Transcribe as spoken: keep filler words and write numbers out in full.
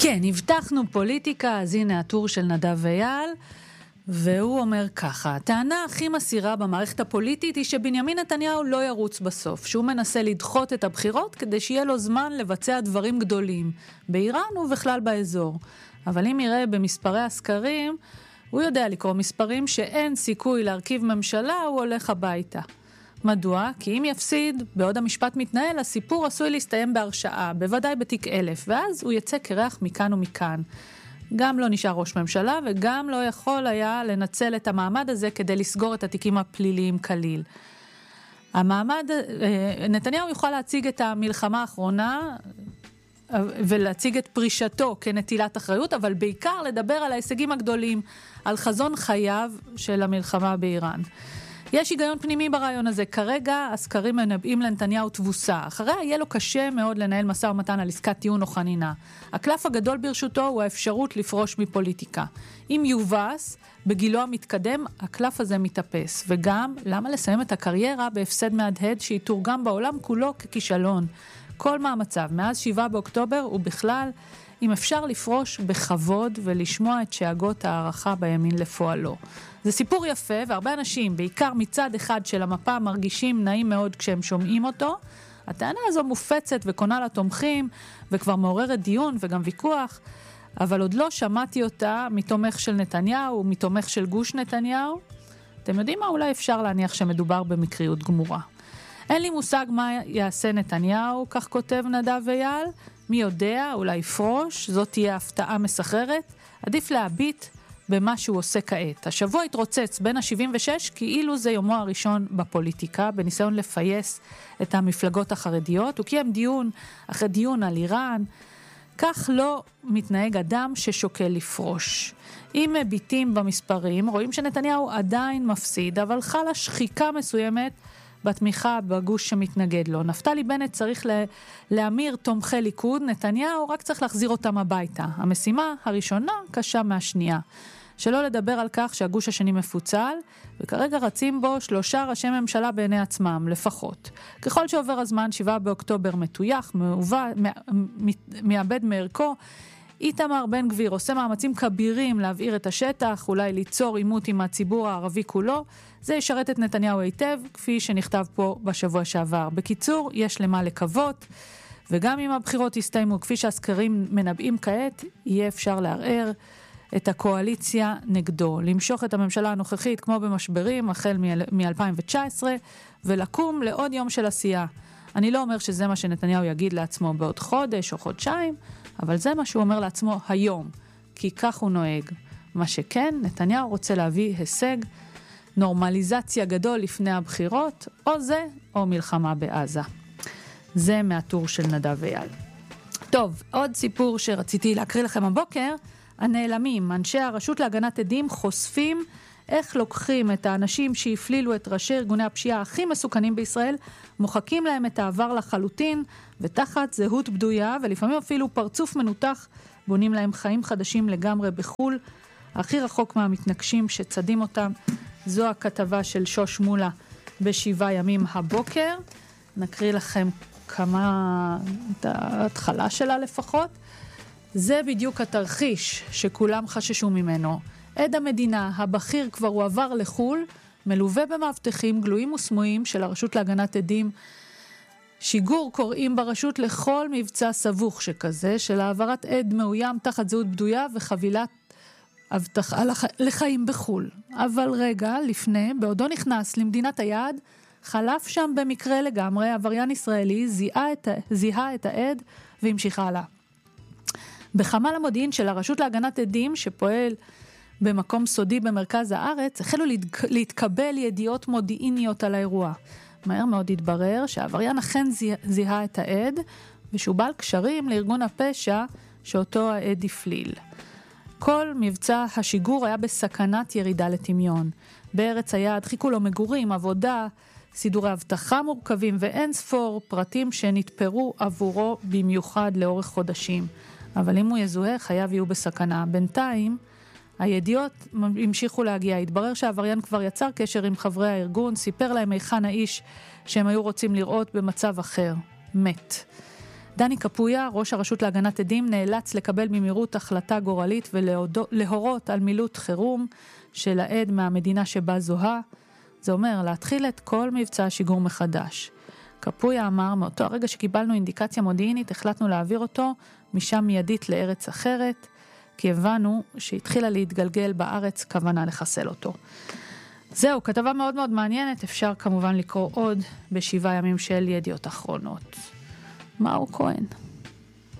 כן, הבטחנו פוליטיקה, אז הנה הטור של נדב אייל, והוא אומר ככה, הטענה הכי מסירה במערכת הפוליטית היא שבנימין נתניהו לא ירוץ בסוף, שהוא מנסה לדחות את הבחירות כדי שיהיה לו זמן לבצע דברים גדולים, באיראן ובכלל באזור. אבל אם יראה במספרי הסקרים, הוא יודע לקרוא מספרים שאין סיכוי להרכיב ממשלה, הוא הולך הביתה. מדוע? כי אם יפסיד, בעוד המשפט מתנהל, הסיפור עשוי להסתיים בהרשעה, בוודאי בתיק אלף, ואז הוא יצא קרח מכאן ומכאן. גם לא נשאר ראש ממשלה, וגם לא יכול היה לנצל את המעמד הזה כדי לסגור את התיקים הפליליים כליל. המעמד, נתניהו יוכל להציג את המלחמה האחרונה, ולהציג את פרישתו כנטילת אחריות, אבל בעיקר לדבר על ההישגים הגדולים, על חזון חייו של המלחמה באיראן. יש היגיון פנימי ברעיון הזה. כרגע הסקרים מנבאים לנתניהו תבוסה. אחריה יהיה לו קשה מאוד לנהל משא ומתן על עסקת טיעון או חנינה. הקלף הגדול ברשותו הוא האפשרות לפרוש מפוליטיקה. אם יובס, בגילו המתקדם, הקלף הזה מתאפס. וגם, למה לסיים את הקריירה בהפסד מהדהד שיתורגם בעולם כולו ככישלון? כל מאמציו, מאז שבעה באוקטובר, הוא בכלל, אם אפשר לפרוש בכבוד ולשמוע את שאגות הערכה בימין לפועלו. זה סיפור יפה, והרבה אנשים, בעיקר מצד אחד של המפה, מרגישים נעים מאוד כשהם שומעים אותו. הטענה הזו מופצת וקונה לתומכים, וכבר מעוררת דיון וגם ויכוח, אבל עוד לא שמעתי אותה מתומך של נתניהו, מתומך של גוש נתניהו. אתם יודעים מה? אולי אפשר להניח שמדובר במקריות גמורה. אין לי מושג מה יעשה נתניהו, כך כותב נדב אייל. מי יודע, אולי יפרוש, זאת תהיה הפתעה מסחררת. עדיף להביט במה שהוא עושה כעת. השבוע התרוצץ בין ה-שבעים ושש, כאילו זה יומו הראשון בפוליטיקה, בניסיון לפייס את המפלגות החרדיות. הוא קיים דיון אחרי דיון על איראן. כך לא מתנהג אדם ששוקל לפרוש. אם מביטים במספרים, רואים שנתניהו עדיין מפסיד, אבל חלה שחיקה מסוימת בתמיכה בגוש שמתנגד לו. נפתלי בנט צריך להמיר תומכי ליכוד, נתניהו רק צריך להחזיר אותם הביתה. המשימה הראשונה קשה מהשנייה. שלא לדבר על כך שהגוש השני מפוצל, וכרגע רצים בו שלושה ראשי ממשלה בעיני עצמם, לפחות. ככל שעובר הזמן, שבעה באוקטובר מטויח, מעובה, מאבד מערכו, איתמר בן גביר עושה מאמצים כבירים להבעיר את השטח, אולי ליצור עימות עם הציבור הערבי כולו. זה ישרת את נתניהו היטב, כפי שנכתב פה בשבוע שעבר. בקיצור, יש למה לקוות, וגם אם הבחירות יסתיימו, כפי שהסקרים מנבאים כעת, יהיה אפשר לערער את הקואליציה נגדו, למשוך את הממשלה הנוכחית כמו במשברים החל מ-אלפיים תשע עשרה, ולקום לעוד יום של עשייה. אני לא אומר שזה מה שנתניהו יגיד לעצמו בעוד חודש או חודשיים, אבל זה מה שהוא אומר לעצמו היום, כי כך הוא נוהג. מה שכן, נתניהו רוצה להביא הישג, נורמליזציה גדול לפני הבחירות, או זה, או מלחמה בעזה. זה מהטור של נדב אייל. טוב, עוד סיפור שרציתי להקריא לכם הבוקר, הנעלמים, אנשי הרשות להגנת עדים חושפים איך לוקחים את האנשים שהפלילו את ראשי ארגוני הפשיעה הכי מסוכנים בישראל, מוחקים להם את העבר לחלוטין, ותחת זהות בדויה, ולפעמים אפילו פרצוף מנותח, בונים להם חיים חדשים לגמרי בחול, הכי רחוק מהמתנגשים שצדים אותם. זו הכתבה של שוש מולה בשבעה ימים הבוקר. נקריא לכם כמה, את ההתחלה שלה לפחות. זה בדיוק התרחיש שכולם חששו ממנו. עד המדינה, הבכיר כבר הועבר לחול, מלווה במאבטחים גלויים וסמויים של הרשות להגנת עדים. שיגור קוראים ברשות לכל מבצע סבוך שכזה, של העברת עד מאוים תחת זהות בדויה וחבילת הבטחה לח... לחיים בחול. אבל רגע לפני, בעודו נכנס למדינת היעד, חלף שם במקרה לגמרי, עבריין ישראלי זיהה את, זיהה את העד והמשיכה הלאה. בחמ"ל המודיעין של הרשות להגנת עדים שפועל במקום סודי במרכז הארץ, החלו להתקבל ידיעות מודיעיניות על האירוע. מהר מאוד התברר שהעבריין אכן זיהה את העד, ושהוא בעל קשרים לארגון הפשע שאותו העד הפליל. כל מבצע השיגור היה בסכנת ירידה לטמיון. בארץ היעד חיכו לו מגורים, עבודה, סידורי הבטחה מורכבים ואין ספור פרטים שנתפרו עבורו במיוחד לאורך חודשים. אבל אם הוא יזוהה, חייו יהיו בסכנה. בינתיים, הידיעות המשיכו להגיע. התברר שהעבריין כבר יצר קשר עם חברי הארגון, סיפר להם היכן האיש שהם היו רוצים לראות במצב אחר, מת. דני קפויה, ראש הרשות להגנת עדים, נאלץ לקבל במהירות החלטה גורלית ולהורות על מילוט חירום של העד מהמדינה שבה זוהה. זה אומר להתחיל את כל מבצע השיגור מחדש. קפויה אמר, מאותו הרגע שקיבלנו אינדיקציה מודיעינית, החלטנו להעביר אותו משם מיידית לארץ אחרת, כי הבנו שהתחילה להתגלגל בארץ כוונה לחסל אותו. זהו, כתבה מאוד מאוד מעניינת, אפשר כמובן לקרוא עוד בשבעה ימים של ידיעות אחרונות. מאור כהן.